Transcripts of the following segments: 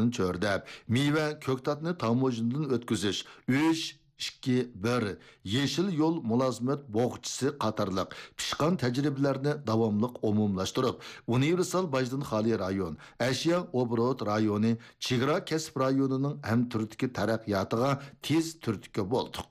hududlarını çördep, meyve köktatını tamojundan ötküzüş, 3-2-1 yeşil yol mülazimet boğçisi qatarlıq pişqan təcrübələrini davamlıq umumlaşdırıb, universal bajdan xali rayon, əşya obrot rayonu, çigra kesip rayonunun həm türtükü tərəqqiyatıga tez türtükü bolduq.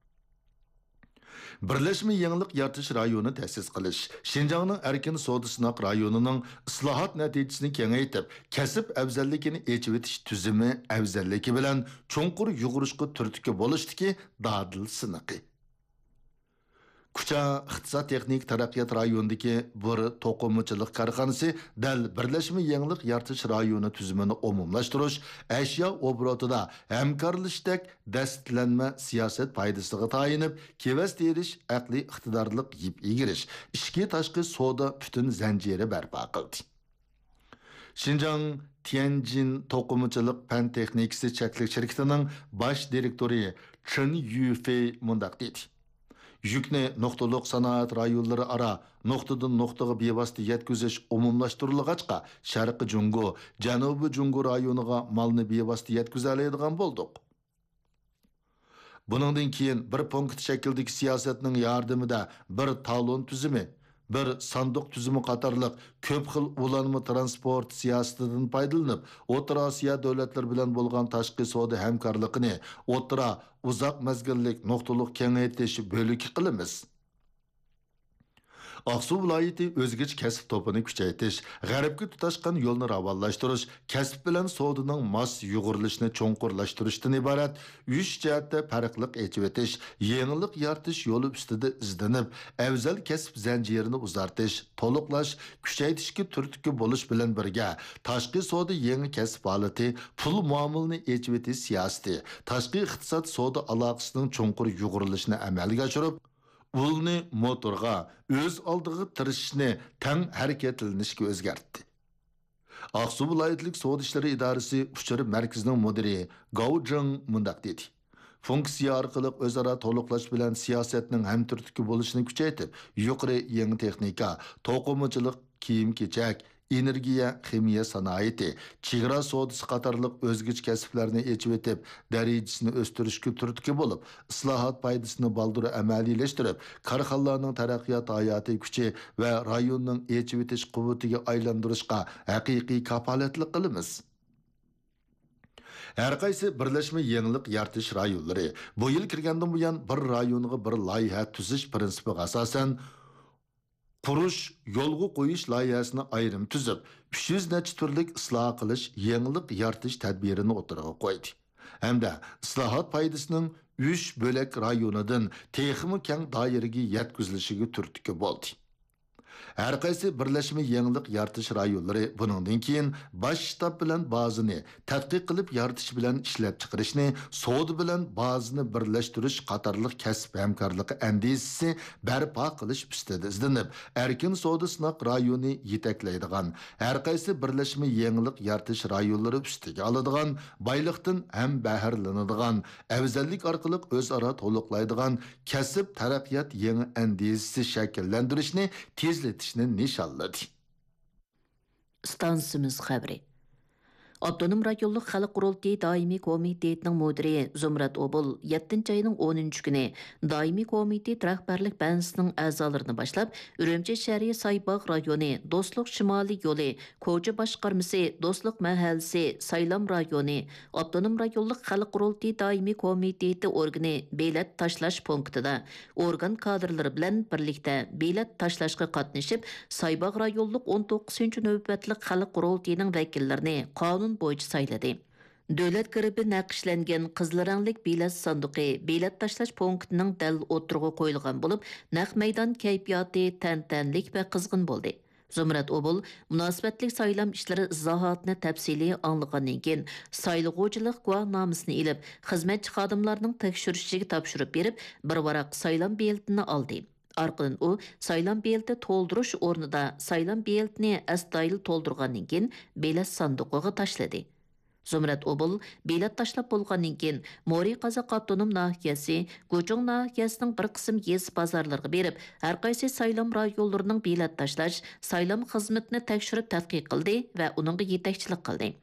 Birleşme Yenilik Yaratish rayonu təsis qilish, Şinjanның erkin savdo sınaq rayonunun islohot natijasini kengaytib, kasb afzalligini echib etish tuzumi afzalligi bilan cho'nqur yug'urishga turtki bo'lishdiki dadil siniqi. Kucha iqtisod texnik taraqqiyot rayonidagi bir to'qimachilik korxonasi dal Birleşme Yenilik Yaratish rayoni tuzumini umumlashtirish, ashyo obrotida hamkorlashdek dastllanma siyosat foydasiga tayinib, kevas terish, aqliy iqtidorlik yib egirish, ichki tashqi savdo butun zanjiri barpo qildi. Şinjan Tianjin to'qimachilik fan texnikasi cheklik shirkatining bosh direktori Chen Yufei mundaq dedi. Yükni noktalık sanaat rayonları ara noktadan noktaga bevosita yetkizish umumlashtirilgachqa Sharqi Jungo, Janubi Jungo rayoniga malni bevosita yetkiza oladigan bo'ldik. Buningdan keyin bir punkt shakldagi siyosatning yordamida bir talon tuzumi, bir sanduq tuzumi qatorliq ko'p xil ulanma transport siyosatidan foydalanib, O'rta Osiyo davlatlari bilan bo'lgan tashqi savdo hamkorligini o'rta uzoq mezgillik nuqtaliq kengaytirish bo'liki qilamiz. Aqsu viloyati o'zgacha kasb to'pini kuchaytirish, g'arbga tutashgan yo'lni ravonlashtirish, kasb bilan savdoning mos yug'urilishini cho'nqurlashtirishdan iborat 3 jihatda farqliq echib etish, yangilik yaratish yo'li ustida izlanib, afzal kasb zanjirini uzartish, to'liqlash, kuchaytirishga turtki bo'lish bilan birga tashqi savdo yangi kasb holati, pul muomalini echib etish siyosati, tashqi iqtisod savdo aloqasining cho'nqur yug'urilishini amalga oshirib, Ulni motorga o'z oldiga tirishishni tang harakatlanishga o'zgartdi. Aqsu viloyatlik savdo ishlari idorasi uchar markazining mudiri Gao Zheng mundaq dedi. Funksiya orqali o'zaro to'liqlash bilan siyosatning hamturtki bo'lishini kuchaytirib, yuqori yangi texnika, to'qimachilik, kiyim-kechak, energiya, ximiya sanoati, chegara savdosi qatorliq o'zgacha kasblarni echib etib, darajasini o'stirishga turtki bo'lib, islohot foydasini baldur amaliylashtirib, korxonalarning taraqqiyot hayoti kuchi va rayonning echib etish quvvatiga aylantirishga haqiqiy kafolatlik qilamiz. Her qaysi Birleşme Yenilik Yaratish rayonlari bu yil kirgandan buyon bir rayonga bir loyiha tuzish prinsipiga asosan qurish, yo'lga qo'yish loyihasini ayrim tuzib, 300 necha turlik isloh qilish, yangilik yaratish tadbirini o'tirg'a qo'ydi. Hamda islohot foydasining 3 bo'lak rayonidan texmi keng doiraga yetkazilishiga turtki bo'ldi. Her qaysi Birleşme Yenilik Yaratish rayonlari buningdan keyin bosh shtab bilan bazini tadqiq qilib yaratish bilan ishlab chiqarishni, savdo bilan bazini birlashtirish qatorliq kasb hamkorligi andisisi barpo qilish ustida izlanib, erkin savdo sinoq rayoni yetaklaydigan, her qaysi Birleşme Yenilik Yaratish rayonlari ustiga oladigan, boyliqdan ham bahrlanadigan, afzallik orqali o'zaro to'liqlaydigan kasb taraqqiyot yangi andisisi shakllantirishni tezlatishni nishonladi. Stansimiz xabari. Abdunum rayonluq xalq qurultayı daimi komitetining mudiri Zumrat Obul 7 ayının 10 günü daimi komitet rahbarlik bənzisining a'zolarini boshlab Ürümçi shahri Saybaq rayoni, Do'stlik shimoliy yo'li, Ko'cha boshqarmasi, Do'stlik mahallasi, Saylam rayoni, Abdunum rayonluq xalq qurultayı daimi komiteti organi belat tashlash punktida organ kadrlari bilan birlikda belat tashlashga qatnashib, Saybaq rayonluq 19-navbatlik xalq qurultayining vakillarini qonun bo'yicha sayladi. Davlat garibi naqshlangan qizil ranglik belat sanduqi belat tashlash punktining dal o'tirg'i qo'yilgan bo'lib, naq maydon kayfiyati tantanlik va qizg'in bo'ldi. Zumrat Obul munosabatlik saylam ishlari izohatini tafsiliy anglagandan keyin saylag'uvchilik guvohnomasini ilib, xizmatchi xodimlarning tekshirishiga topshirib berib, bir varaq saylam beltini oldi. Arqadan u saylam belti to'ldirish o'rnida saylam beltini astoydil to'ldirgandan keyin belat sanduqiga tashladi. Zumrat Obul belat tashlab bo'lgandan keyin Mori Qazaq avtonom nahiyasi, Go'chong nahiyasining bir qism yez bozorlariga berib, har qaysi saylam rayonlarining belat tashlash, saylam xizmatini tekshirib tadqiq qildi va uningga yetakchilik qildi.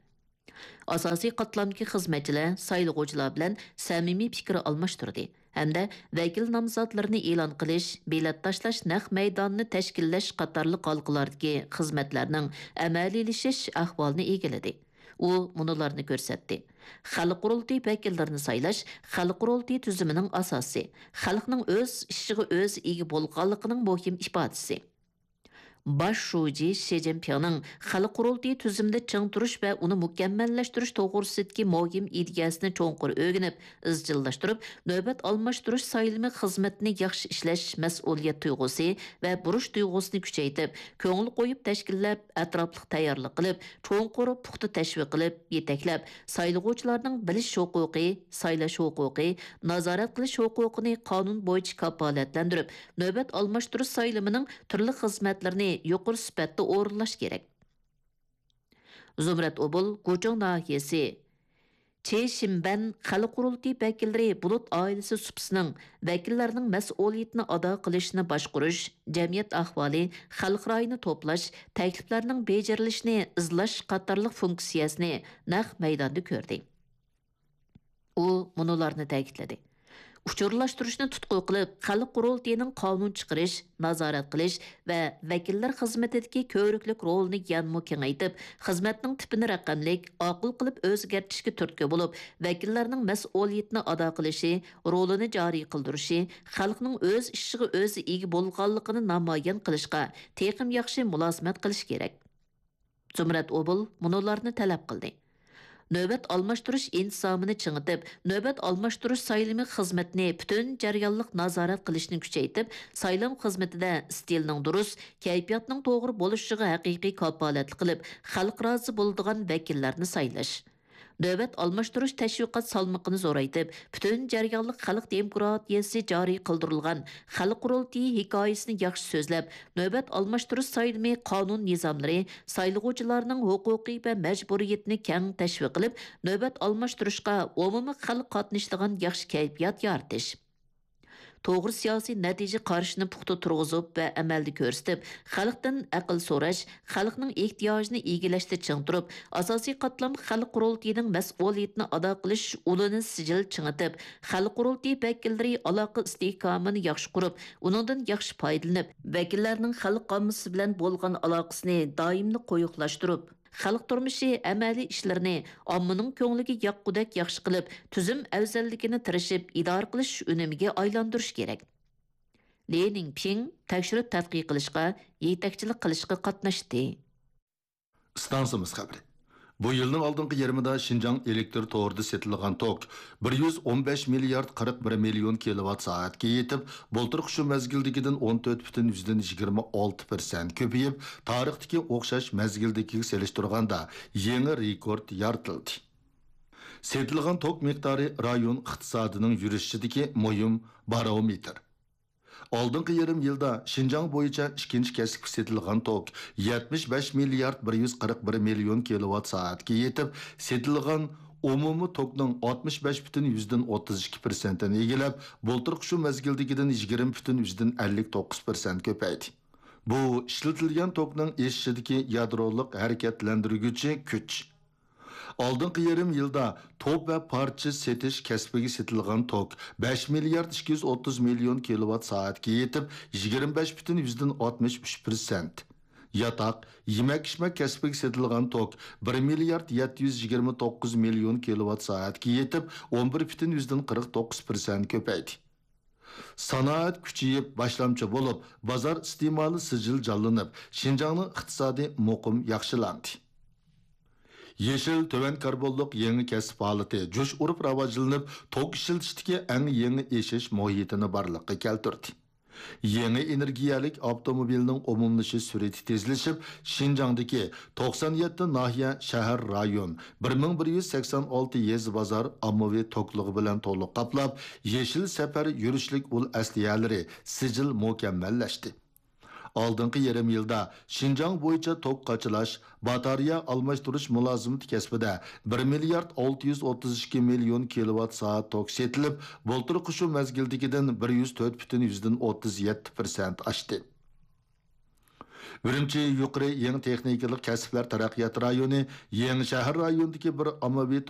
Asosiy qatlamdagi xizmatchilar saylovchilar bilan samimiy fikr almashtirdi hamda vakil nomzodlarini e'lon qilish, bilet tashlash, naq maydonni tashkillash qatorliq halqalardagi xizmatlarning amaliylashish ahvolini egiladi. U munolarni ko'rsatdi. Xalq qurultiyi vakillarini saylash xalq qurultiyi tuzimining asosi, xalqning o'z ishiga o'z ega bo'lganligining muhim ifodasi. Baş şuji Xi Jinping'ning xalq qurultiyi tuzumda ching turish va uni mukammallashtirish to'g'risidagi muhim ideyasini cho'nqur o'rganib, izchillashtirib, navbat almashtirish saylimi xizmatini yaxshi ishlash mas'uliyat tuyg'usi va burush tuyg'usini kuchaytirib, ko'ngil qo'yib tashkillab, atrofliq tayyorlik qilib, cho'nqur puxta tashviq qilib, yetaklab, saylovchilarning bilish huquqi, saylash huquqi, nazorat qilish huquqini qonun bo'yicha kafolatlantirib, navbat almashtirish saylimining turli xizmatlarini yuqori sifatda o'rinlash kerak. Zumrat Obul, Guchong nahiyasi Cheshimban xalq qurultiyi vakillari bulut oilasi supsining vakillarining mas'uliyatini ado qilishni boshqarish, jamiyat ahvoli, xalq ra'yini to'plash, takliflarning bejarilishini izlash qatorliq funksiyasini naq maydonda ko'rdi. U munolarni ta'kidladi. Uchurlashtirishni tutqu qilib, xalq qurultiyining qonun chiqarish, nazorat qilish va vakillar xizmatidagi ko'riklik rolini yanmu kengaytib, xizmatning tipini raqamlik, aql qilib o'zgartishga turtki bo'lib, vakillarning mas'uliyatini ado qilishi, rolini joriy qildirishi, xalqning o'z ishiga o'zi ega bo'lganligini namoyon qilishga teqim yaxshi mulozimat qilish kerak. Zumrat Obul munolarni talab qildi. Növbət almashtirish intizamini chingitib, növbət almashtirish saylimi xizmatini bütün jarayonliq nazorat qilishni kuchaytirib, saylam xizmatida stilning durust, kayfiyatning to'g'ri bo'lishiga haqiqiy kafolat qilib, xalq rozi bo'ladigan vakillarni saylash. Növbət almashtirish tashviqot salmog'ini zo'raytib, bütün jarayonliq xalq demokratiyasi joriy qildirilgan xalq qurultiyi hikoyasini yaxshi so'zlab, növbət almashtirish saylimi qonun nizomlari, saylovchilarning huquqiy va majburiyatini keng tashviq qilib, növbət almashtirishga umumiy xalq qatnashadigan yaxshi kayfiyat yaratish. To'g'ri siyosiy natija qarashini puxta turg'izib va amalda ko'rsatib, xalqdan aql so'rash, xalqning ehtiyojini egilashda ching turib, asosiy qatlam xalq qurultiyining mas'uliyatini ado qilish ulini sijil chingitib, xalq qurultiyi vakillari aloqa istehkomini yaxshi qurib, uningdan yaxshi foydalanib, vakillarning xalq qommasi bilan bo'lgan aloqasini doimli qo'yiqlashtirib, xalq turmushi amaliy ishlarini ommaning ko'ngliga yoqqudek yaxshi qilib, tuzum afzalligini tirishib idora qilish unimiga aylantirish kerak. Li Ningping tekshirib tadqiq qilishga, yetakchilik qilishga qatnashdi. Stansimiz xabari. Bu yılның aldınғы yarımida Şinjan elektr to'g'rida setilgan tok 115 milliard 41 million kilowatt saatga yetib, bo'ltirq shu mezgildikidan 14,26% ko'payib, tarixdagi o'xshash mezgildikiga selishtirganda yangi rekord yaratildi. Setilgan tok miqdori rayon iqtisodining yurishidagi muhim barometr. Oldingi yarım yılda Şinjan bo'yicha ikinci kesib setilgan tok 75 milliard 141 million kilowatt saatga yetib, setilgan umumiy tokning 65,32%ni egilab, bo'ltirq shu mezgildikidan 20,59% ko'paydi. Bu ishlatilgan tokning eshishidagi yadroliq harakatlantiruvchi kuch. Oldingi yarım yılda top ve parça setish kasbiga setilgan tok 5 milyard 230 milyon kilowatt saatga yetib 25,63%. Yatak, yemek-içmek kasbiga setilgan tok 1 milyard 729 milyon kilowatt saatga yetib 11,49% ko'paydi. Sanoat kuchayib boshlamchi bo'lib, bozor iste'moli sijil jonlanib, Şinjanning iqtisodiy muqim yaxshilandi. Yeşil töven karbonluq yangi kasb holati jo'sh urib rivojlanib, tok ishlatishdagi eng yangi eshish muhitini barliqqa keltirdi. Yangi energiyalik avtomobilning umumlashi sur'ati tezlashib, Şinjandagi 97 nahiya, shahar, rayon, 1186 yez bozor ommaviy to'qlig'i bilan to'liq qoplab, yeşil safar yurishlik ul asliyalari sijil mukammallashdi. Oldingi yarım yılda Şinjan bo'yicha tok qachilash, batarya almashtirish mulozimati kasbida 1 milyard 632 milyon kilowatt saat tok setilib, bo'ltirq shu mezgildikidan 104,37% oshdi. Үрümçi yuqori yangi texnikalik kasblar taraqqiyot rayoni, yangi shahar rayonidagi bir ommaviy